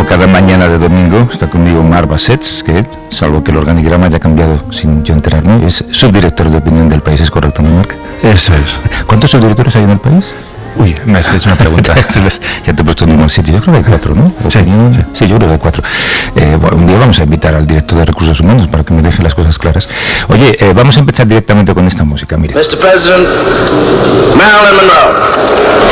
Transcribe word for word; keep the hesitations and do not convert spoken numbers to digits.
como cada mañana de domingo, está conmigo Marc Bassets, que, salvo que el organigrama haya cambiado sin yo enterarme, es subdirector de opinión del País, ¿es correcto, no, Marc? Eso es. ¿Cuántos subdirectores hay en el País? Uy, me has hecho una pregunta. Ya te he puesto en un mal sitio. Yo creo que hay cuatro, ¿no? Sí, Opinión, sí. sí, yo creo que hay cuatro. Eh, bueno, un día vamos a invitar al director de Recursos Humanos para que me deje las cosas claras. Oye, eh, vamos a empezar directamente con esta música, mira. mister President, Marilyn Monroe.